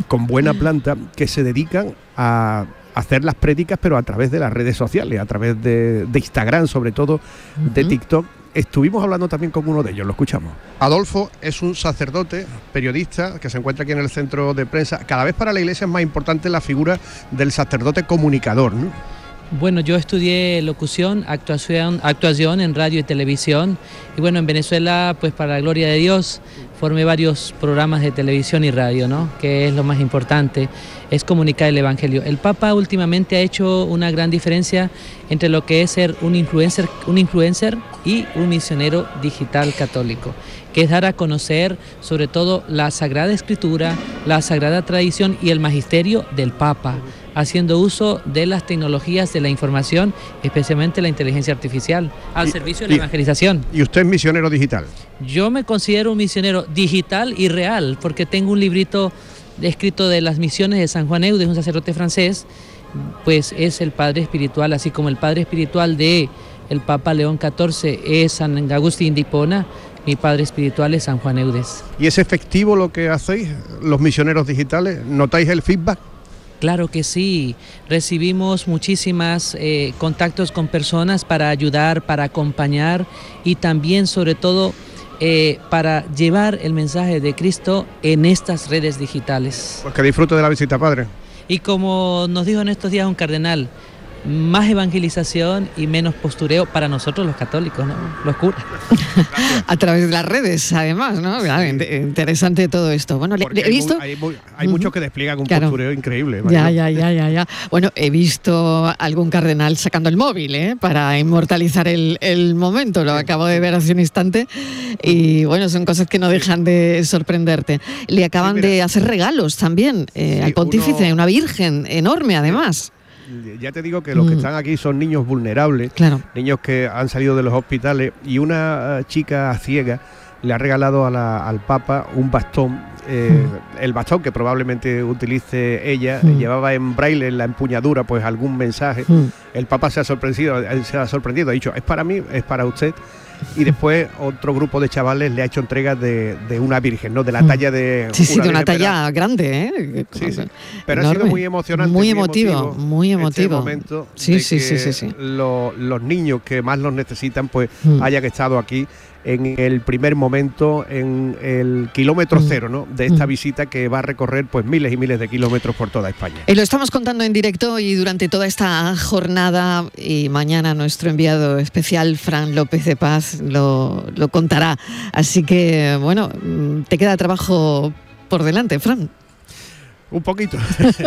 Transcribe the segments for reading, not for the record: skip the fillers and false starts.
con buena planta, que se dedican a hacer las prédicas, pero a través de las redes sociales, a través de Instagram, sobre todo, de TikTok. Estuvimos hablando también con uno de ellos, lo escuchamos. Adolfo es un sacerdote, periodista, que se encuentra aquí en el centro de prensa. Cada vez para la Iglesia es más importante la figura del sacerdote comunicador, ¿no? Bueno, yo estudié locución, actuación en radio y televisión, y bueno, en Venezuela, pues para la gloria de Dios, formé varios programas de televisión y radio, ¿no? Que es lo más importante, es comunicar el Evangelio. El Papa últimamente ha hecho una gran diferencia entre lo que es ser un influencer y un misionero digital católico, que es dar a conocer sobre todo la Sagrada Escritura, la Sagrada Tradición y el magisterio del Papa, haciendo uso de las tecnologías de la información, especialmente la inteligencia artificial, al servicio de la evangelización. ¿Y usted es misionero digital? Yo me considero un misionero digital y real, porque tengo un librito escrito de las misiones de San Juan Eudes, un sacerdote francés, pues es el padre espiritual, así como el padre espiritual de el Papa León XIV es San Agustín de Hipona, mi padre espiritual es San Juan Eudes. ¿Y es efectivo lo que hacéis, los misioneros digitales? ¿Notáis el feedback? Claro que sí, recibimos muchísimos contactos con personas para ayudar, para acompañar y también sobre todo para llevar el mensaje de Cristo en estas redes digitales. Pues que disfrute de la visita, padre. Y como nos dijo en estos días un cardenal, más evangelización y menos postureo para nosotros los católicos, ¿no? Los curas. A través de las redes, además, ¿no? Claro, interesante todo esto. Bueno, he visto... Hay muchos que despliegan un postureo increíble. Ya. Bueno, he visto algún cardenal sacando el móvil, para inmortalizar el momento. Lo acabo de ver hace un instante. Y bueno, son cosas que no dejan de sorprenderte. Le acaban de hacer regalos también al pontífice, una virgen enorme, además. Ya te digo que los que están aquí son niños vulnerables, claro. Niños que han salido de los hospitales, y una chica ciega le ha regalado al Papa un bastón, el bastón que probablemente utilice ella, llevaba en braille en la empuñadura pues algún mensaje. El Papa se ha sorprendido, ha dicho, es para mí, es para usted. Y después otro grupo de chavales le ha hecho entrega de una virgen, ¿no? De la talla de... Sí, de una talla grande, ¿eh? Sí. Pero enorme. Ha sido muy emocionante. Muy emotivo. Este momento sí. Los niños que más los necesitan, pues hayan estado aquí en el primer momento, en el kilómetro cero, ¿no? De esta visita que va a recorrer pues miles y miles de kilómetros por toda España. Lo estamos contando en directo y durante toda esta jornada, y mañana nuestro enviado especial, Fran López de Paz, lo contará. Así que, bueno, te queda trabajo por delante, Fran. Un poquito.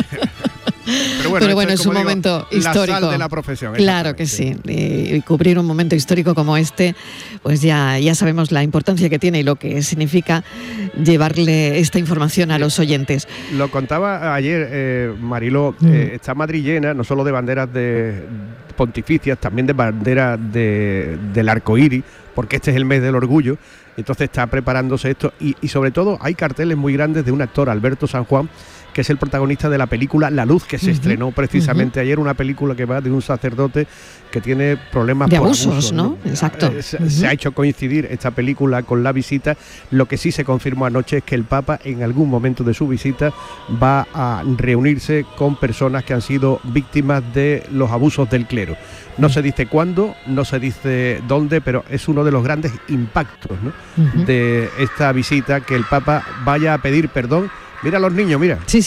Pero bueno, es un momento histórico. La sal de la profesión. Claro que sí. Y cubrir un momento histórico como este, pues ya sabemos la importancia que tiene y lo que significa llevarle esta información a los oyentes. Lo contaba ayer, Mariló, está Madrid llena, no solo de banderas de pontificias, también de banderas del arco iris, porque este es el mes del orgullo. Entonces está preparándose esto y sobre todo hay carteles muy grandes de un actor, Alberto San Juan, que es el protagonista de la película La Luz, que se estrenó precisamente ayer, una película que va de un sacerdote que tiene problemas de por abusos, ¿no? Exacto. Se ha hecho coincidir esta película con la visita. Lo que sí se confirmó anoche es que el Papa en algún momento de su visita va a reunirse con personas que han sido víctimas de los abusos del clero. No se dice cuándo, no se dice dónde, pero es uno de los grandes impactos, ¿no? De esta visita, que el Papa vaya a pedir perdón. Mira a los niños, mira. Sí.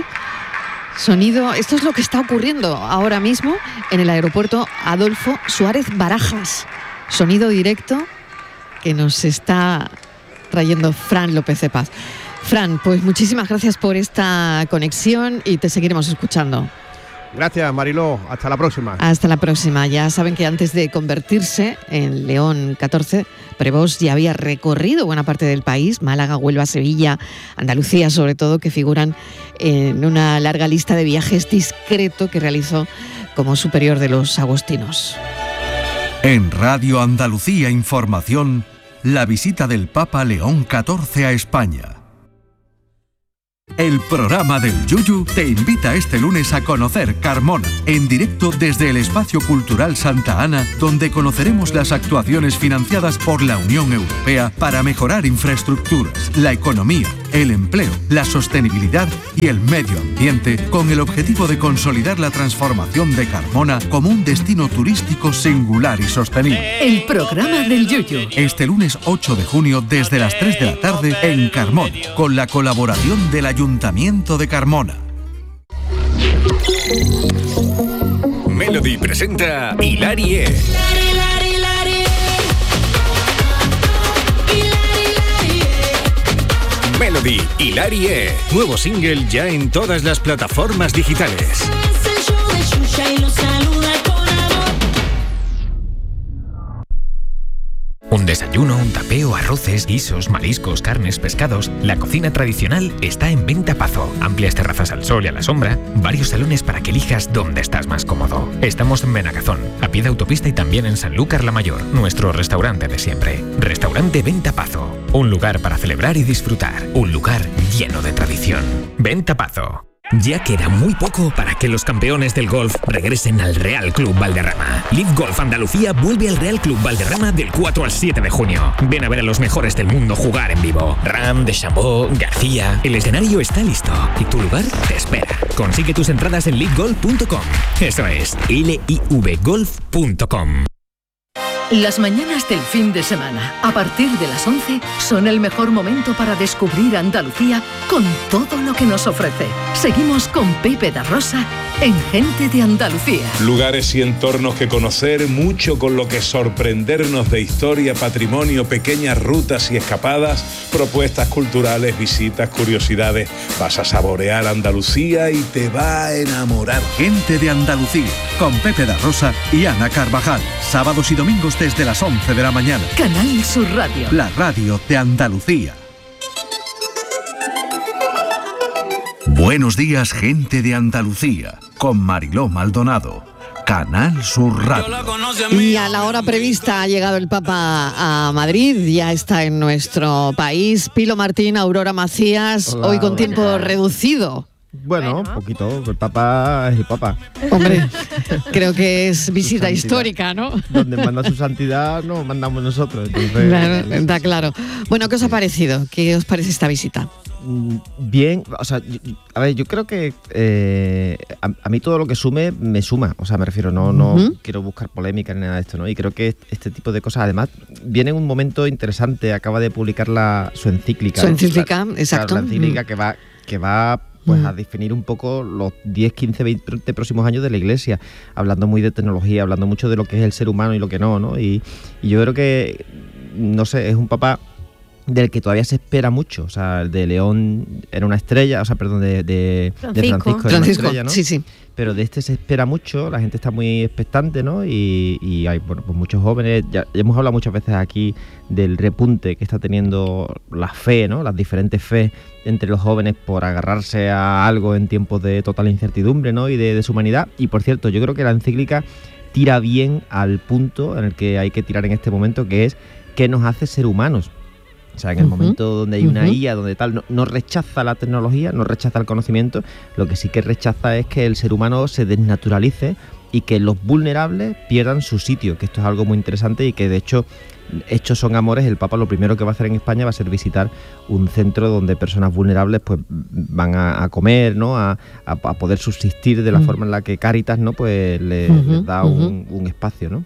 Sonido, esto es lo que está ocurriendo ahora mismo en el aeropuerto Adolfo Suárez Barajas. Sonido directo que nos está trayendo Fran López de Paz. Fran, pues muchísimas gracias por esta conexión y te seguiremos escuchando. Gracias, Mariló. Hasta la próxima. Hasta la próxima. Ya saben que antes de convertirse en León XIV, Prevost ya había recorrido buena parte del país, Málaga, Huelva, Sevilla, Andalucía sobre todo, que figuran en una larga lista de viajes discreto que realizó como superior de los agustinos. En Radio Andalucía Información, la visita del Papa León XIV a España. El programa del Yuyu te invita este lunes a conocer Carmona, en directo desde el Espacio Cultural Santa Ana, donde conoceremos las actuaciones financiadas por la Unión Europea para mejorar infraestructuras, la economía, el empleo, la sostenibilidad y el medio ambiente, con el objetivo de consolidar la transformación de Carmona como un destino turístico singular y sostenible. El programa del Yuyu. Este lunes 8 de junio desde las 3 de la tarde en Carmona, con la colaboración del Ayuntamiento de Carmona. Melody presenta Hilarie. Melody Hilarie, nuevo single ya en todas las plataformas digitales. Un desayuno, un tapeo, arroces, guisos, mariscos, carnes, pescados. La cocina tradicional está en Venta Pazo. Amplias terrazas al sol y a la sombra. Varios salones para que elijas dónde estás más cómodo. Estamos en Benagazón, a pie de autopista y también en Sanlúcar la Mayor, nuestro restaurante de siempre. Restaurante Venta Pazo. Un lugar para celebrar y disfrutar. Un lugar lleno de tradición. Venta Pazo. Ya queda muy poco para que los campeones del golf regresen al Real Club Valderrama. Live Golf Andalucía vuelve al Real Club Valderrama del 4 al 7 de junio. Ven a ver a los mejores del mundo jugar en vivo. Ram, Deschambault, García. El escenario está listo y tu lugar te espera. Consigue tus entradas en livegolf.com. Eso es, livegolf.com. Las mañanas del fin de semana, a partir de las 11, son el mejor momento para descubrir Andalucía con todo lo que nos ofrece. Seguimos con Pepe da Rosa en Gente de Andalucía. Lugares y entornos que conocer, mucho con lo que sorprendernos de historia, patrimonio, pequeñas rutas y escapadas, propuestas culturales, visitas, curiosidades. Vas a saborear Andalucía y te va a enamorar. Gente de Andalucía, con Pepe da Rosa y Ana Carvajal. Sábados y domingos desde las 11 de la mañana. Canal Sur Radio. La radio de Andalucía. Buenos días, gente de Andalucía, con Mariló Maldonado. Canal Sur Radio. Y a la hora prevista ha llegado el Papa a Madrid, ya está en nuestro país. Pilo Martín, Aurora Macías, hola, hoy con tiempo reducido. Bueno, poquito, el Papa es el Papa. Hombre, creo que es visita histórica, ¿no? Donde manda su santidad, no mandamos nosotros. Entonces... Claro, está claro. Bueno, ¿qué os ha parecido? ¿Qué os parece esta visita? Bien, o sea, a ver, yo creo que a mí todo lo que sume, me suma. O sea, me refiero, no quiero buscar polémica ni nada de esto, ¿no? Y creo que este tipo de cosas, además, viene en un momento interesante. Acaba de publicar su encíclica. Su encíclica, exacto. Claro, la encíclica que va pues a definir un poco los 10, 15, 20 próximos años de la Iglesia, hablando muy de tecnología, hablando mucho de lo que es el ser humano y lo que no, ¿no? Y yo creo que, no sé, es un Papa del que todavía se espera mucho. O sea, el de León era una estrella, o sea, perdón, de Francisco era una estrella, ¿no? Sí. Pero de este se espera mucho, la gente está muy expectante, ¿no? Y hay, bueno, pues muchos jóvenes, ya hemos hablado muchas veces aquí del repunte que está teniendo la fe, ¿no? Las diferentes fe entre los jóvenes por agarrarse a algo en tiempos de total incertidumbre, ¿no? Y de deshumanidad. Y por cierto, yo creo que la encíclica tira bien al punto en el que hay que tirar en este momento, que es ¿qué nos hace ser humanos? O sea, en el momento donde hay una IA, donde tal, no rechaza la tecnología, no rechaza el conocimiento, lo que sí que rechaza es que el ser humano se desnaturalice y que los vulnerables pierdan su sitio, que esto es algo muy interesante y que de hecho, hechos son amores, el Papa lo primero que va a hacer en España va a ser visitar un centro donde personas vulnerables pues van a comer, ¿no? A poder subsistir de la forma en la que Cáritas, ¿no? Pues les da un espacio, ¿no?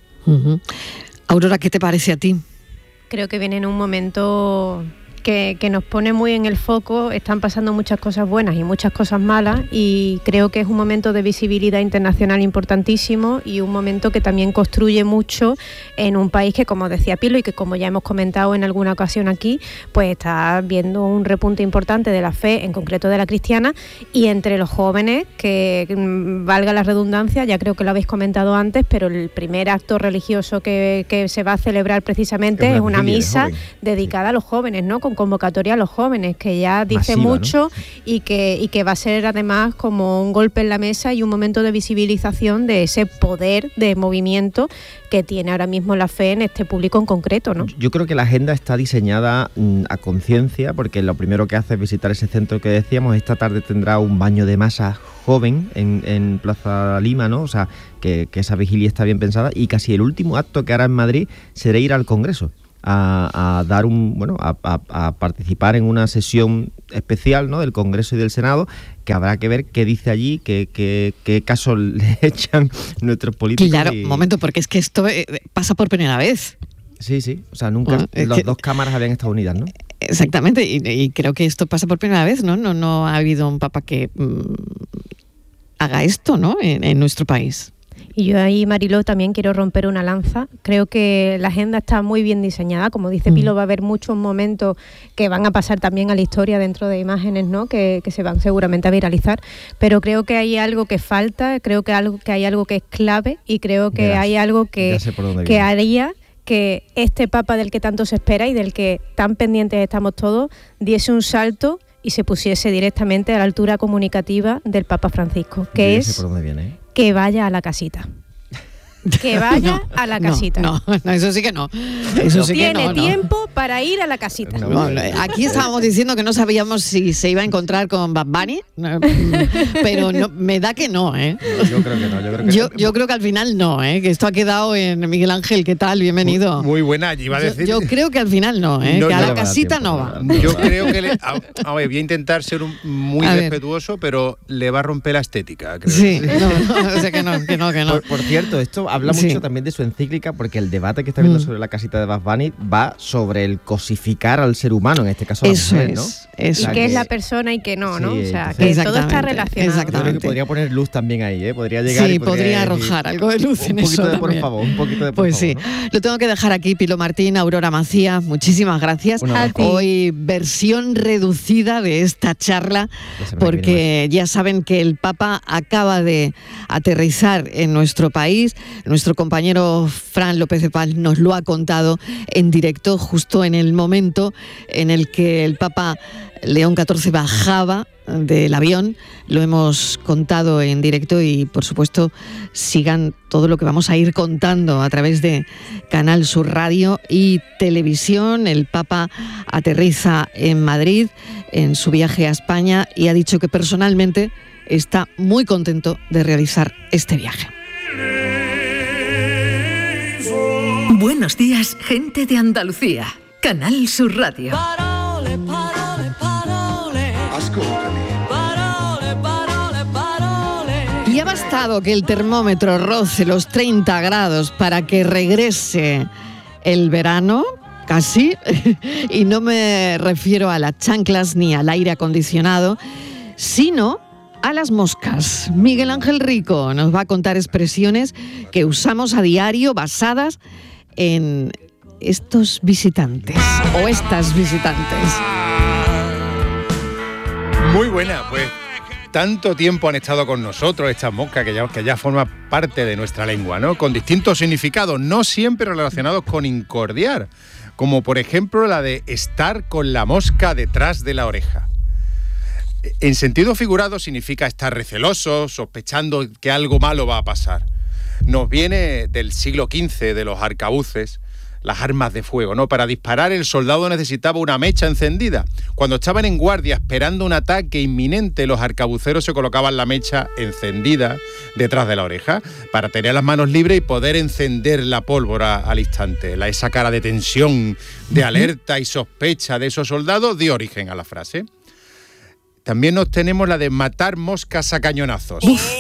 Aurora, ¿qué te parece a ti? Creo que viene en un momento que nos pone muy en el foco. Están pasando muchas cosas buenas y muchas cosas malas, y creo que es un momento de visibilidad internacional importantísimo y un momento que también construye mucho en un país que, como decía Pilo, y que como ya hemos comentado en alguna ocasión aquí, pues está viendo un repunte importante de la fe, en concreto de la cristiana, y entre los jóvenes, que valga la redundancia, ya creo que lo habéis comentado antes, pero el primer acto religioso que se va a celebrar precisamente es una misa dedicada a los jóvenes, ¿no? Con convocatoria a los jóvenes, que ya dice masiva, mucho, ¿no? y que va a ser además como un golpe en la mesa y un momento de visibilización de ese poder de movimiento que tiene ahora mismo la fe en este público en concreto, ¿no? Yo creo que la agenda está diseñada a conciencia, porque lo primero que hace es visitar ese centro que decíamos. Esta tarde tendrá un baño de masa joven en Plaza Lima, ¿no? O sea, que esa vigilia está bien pensada, y casi el último acto que hará en Madrid será ir al Congreso a dar a participar en una sesión especial, ¿no?, del Congreso y del Senado, que habrá que ver qué dice allí, qué caso le echan nuestros políticos. Claro, un momento, porque es que esto pasa por primera vez. Sí, o sea, nunca las dos cámaras habían estado unidas, ¿no? Exactamente, y creo que esto pasa por primera vez, ¿no? No ha habido un papa que haga esto, ¿no?, en nuestro país. Y yo ahí, Mariló, también quiero romper una lanza. Creo que la agenda está muy bien diseñada. Como dice Pilo, va a haber muchos momentos que van a pasar también a la historia dentro de imágenes, ¿no?, que se van seguramente a viralizar. Pero creo que hay algo que falta, creo que hay algo que es clave, y creo que hay algo que haría que este Papa del que tanto se espera y del que tan pendientes estamos todos, diese un salto y se pusiese directamente a la altura comunicativa del Papa Francisco, que es que vaya a la casita. Que vaya a la casita. No, eso sí que no. Eso sí que tiene tiempo para ir a la casita. Aquí estábamos diciendo que no sabíamos si se iba a encontrar con Bad Bunny, pero no, me da que no, ¿eh? Yo creo que no. Yo creo que al final no, ¿eh? Que esto ha quedado en Miguel Ángel. ¿Qué tal? Bienvenido. Muy buena, iba a decir. Yo creo que al final no, ¿eh? Que a la casita no va. Yo creo que voy a intentar ser muy respetuoso, pero le va a romper la estética, creo. Sí, o sea que no. Por cierto, esto habla mucho también de su encíclica, porque el debate que está viendo sobre la casita de Bad Bunny va sobre el cosificar al ser humano, en este caso a la mujer, ¿no? Y qué es la persona y qué no, ¿no? O sea, que todo está relacionado. Yo creo que podría poner luz también ahí, ¿eh? Podría llegar y podría arrojar algo de luz en eso. Un poquito de por favor, sí. ¿no? Lo tengo que dejar aquí, Pilo Martín, Aurora Macías, muchísimas gracias. Hoy versión reducida de esta charla, porque ya saben que el Papa acaba de aterrizar en nuestro país. Nuestro compañero Fran López de Paz nos lo ha contado en directo, justo en el momento en el que el Papa León XIV bajaba del avión. Lo hemos contado en directo y, por supuesto, sigan todo lo que vamos a ir contando a través de Canal Sur Radio y Televisión. El Papa aterriza en Madrid en su viaje a España y ha dicho que personalmente está muy contento de realizar este viaje. Buenos días, gente de Andalucía. Canal Sur Radio. Parole, parole, parole. Ascoltami. Parole, parole, parole. Y ha bastado que el termómetro roce los 30 grados para que regrese el verano, casi, y no me refiero a las chanclas ni al aire acondicionado, sino a las moscas. Miguel Ángel Rico nos va a contar expresiones que usamos a diario basadas en estos visitantes o estas visitantes. Muy buena, pues tanto tiempo han estado con nosotros estas moscas que ya forma parte de nuestra lengua, ¿no? Con distintos significados, no siempre relacionados con incordiar, como por ejemplo la de estar con la mosca detrás de la oreja. En sentido figurado significa estar receloso, sospechando que algo malo va a pasar. Nos viene del siglo XV, de los arcabuces, las armas de fuego, ¿no? Para disparar el soldado necesitaba una mecha encendida. Cuando estaban en guardia esperando un ataque inminente, los arcabuceros se colocaban la mecha encendida detrás de la oreja para tener las manos libres y poder encender la pólvora al instante. Esa cara de tensión, de alerta y sospecha de esos soldados dio origen a la frase. También nos tenemos la de matar moscas a cañonazos.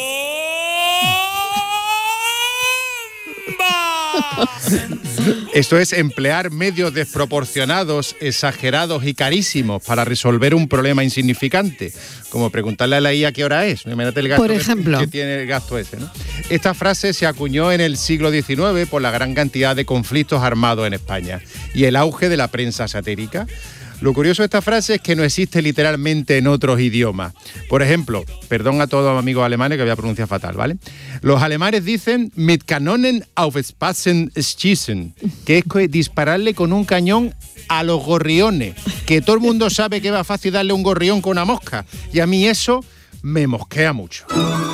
Esto es emplear medios desproporcionados, exagerados y carísimos para resolver un problema insignificante, como preguntarle a la IA qué hora es. Imagínate el gasto por ejemplo, que tiene el gasto ese, ¿no? Esta frase se acuñó en el siglo XIX por la gran cantidad de conflictos armados en España y el auge de la prensa satírica. Lo curioso de esta frase es que no existe literalmente en otros idiomas. Por ejemplo, perdón a todos los amigos alemanes que voy a pronunciar fatal, ¿vale? Los alemanes dicen mit Kanonen auf Spatzen schießen, que es dispararle con un cañón a los gorriones, que todo el mundo sabe que va fácil darle un gorrión con una mosca, y a mí eso me mosquea mucho.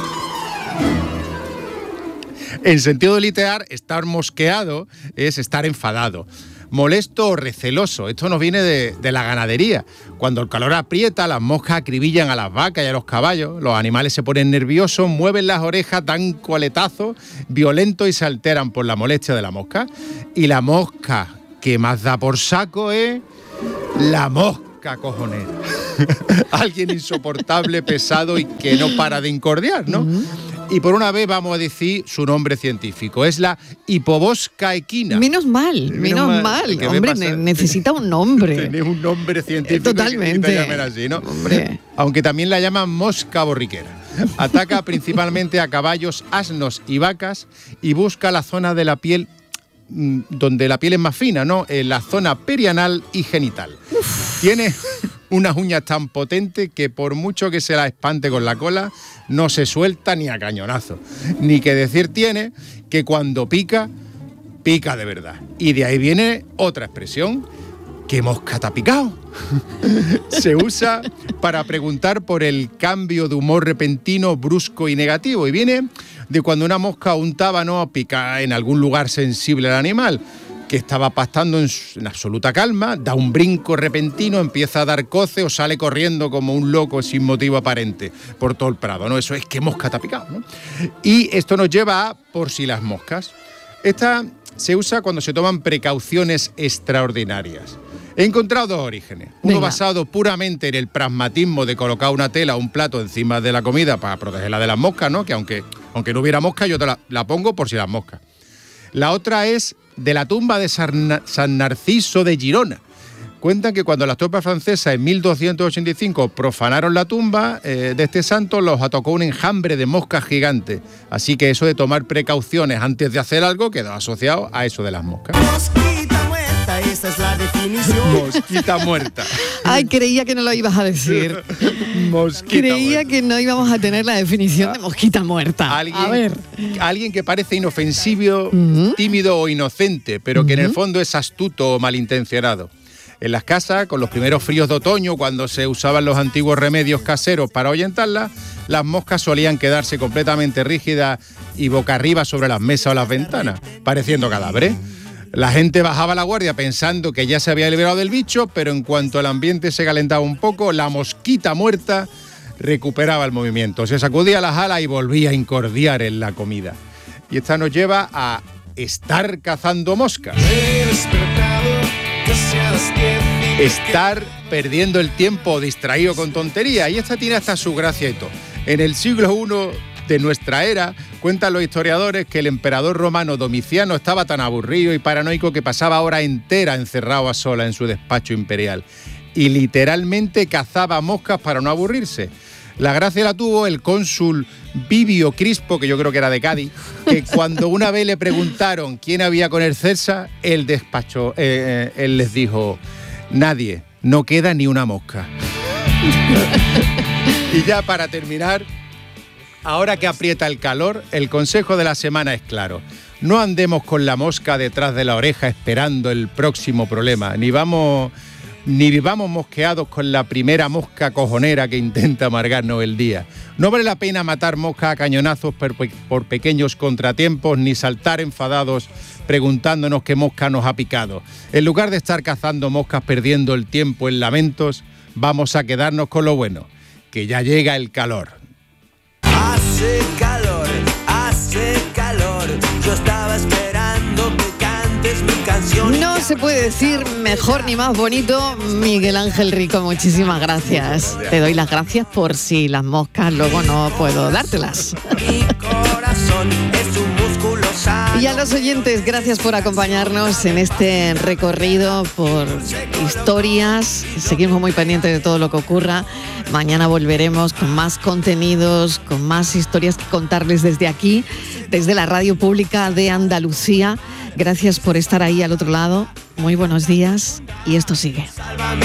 En sentido literal, estar mosqueado es estar enfadado. Molesto o receloso, esto nos viene de la ganadería. Cuando el calor aprieta, las moscas acribillan a las vacas y a los caballos, los animales se ponen nerviosos, mueven las orejas, dan coletazos violentos y se alteran por la molestia de la mosca. Y la mosca que más da por saco es la mosca cojonera. Alguien insoportable, pesado y que no para de incordiar, ¿no? Y por una vez vamos a decir su nombre científico. Es la Hippobosca equina. Menos mal. Hombre, necesita un nombre. Tener un nombre científico. Totalmente. Que llamen así, ¿no? Hombre. Aunque también la llaman mosca borriquera. Ataca principalmente a caballos, asnos y vacas y busca la zona de la piel donde la piel es más fina, ¿no? En la zona perianal y genital. Tiene unas uñas tan potentes que por mucho que se la espante con la cola, no se suelta ni a cañonazo. Ni que decir tiene que cuando pica, pica de verdad. Y de ahí viene otra expresión, ¿qué mosca te ha picado? Se usa para preguntar por el cambio de humor repentino, brusco y negativo. Y viene de cuando una mosca o un tábano pica en algún lugar sensible al animal, que estaba pastando en absoluta calma, da un brinco repentino, empieza a dar coce o sale corriendo como un loco sin motivo aparente por todo el prado, ¿no? Eso es que mosca te ha picado, ¿no? Y esto nos lleva a por si las moscas. Esta se usa cuando se toman precauciones extraordinarias. He encontrado dos orígenes. Uno basado puramente en el pragmatismo de colocar una tela o un plato encima de la comida para protegerla de las moscas, ¿no? Que aunque no hubiera mosca, yo te la pongo por si las moscas. La otra es de la tumba de San Narciso de Girona. Cuentan que cuando las tropas francesas en 1285 profanaron la tumba de este santo, los atacó un enjambre de moscas gigantes. Así que eso de tomar precauciones antes de hacer algo quedó asociado a eso de las moscas. Mosquita muerta, esa es la definición. Mosquita muerta. Ay, creía que no lo ibas a decir. Creía que no íbamos a tener la definición de mosquita muerta. Alguien que parece inofensivo, tímido o inocente, pero que en el fondo es astuto o malintencionado. En las casas, con los primeros fríos de otoño, cuando se usaban los antiguos remedios caseros para ahuyentarlas, las moscas solían quedarse completamente rígidas y boca arriba sobre las mesas o las ventanas, pareciendo cadáveres. La gente bajaba la guardia pensando que ya se había liberado del bicho, pero en cuanto el ambiente se calentaba un poco, la mosquita muerta recuperaba el movimiento, se sacudía las alas y volvía a incordiar en la comida. Y esta nos lleva a estar cazando moscas. Estar perdiendo el tiempo distraído con tonterías. Y esta tiene hasta su gracia y todo. En el siglo I de nuestra era, cuentan los historiadores que el emperador romano Domiciano estaba tan aburrido y paranoico que pasaba horas enteras encerrado a solas en su despacho imperial. Y literalmente cazaba moscas para no aburrirse. La gracia la tuvo el cónsul Vivio Crispo, que yo creo que era de Cádiz, que cuando una vez le preguntaron quién había con el César, él les dijo, nadie, no queda ni una mosca. Y ya para terminar, ahora que aprieta el calor, el consejo de la semana es claro. No andemos con la mosca detrás de la oreja esperando el próximo problema, ni vivamos mosqueados con la primera mosca cojonera que intenta amargarnos el día. No vale la pena matar moscas a cañonazos por pequeños contratiempos, ni saltar enfadados preguntándonos qué mosca nos ha picado. En lugar de estar cazando moscas perdiendo el tiempo en lamentos, vamos a quedarnos con lo bueno, que ya llega el calor. Hace calor, yo estaba esperando que cantes mi canción. No se puede decir mejor ni más bonito, Miguel Ángel Rico, muchísimas gracias. Te doy las gracias por si las moscas luego no puedo dártelas. Mi corazón es un músculo sano. Y a los oyentes, gracias por acompañarnos en este recorrido por historias. Seguimos muy pendientes de todo lo que ocurra. Mañana volveremos con más contenidos, con más historias que contarles desde aquí, desde la Radio Pública de Andalucía. Gracias por estar ahí al otro lado. Muy buenos días y esto sigue.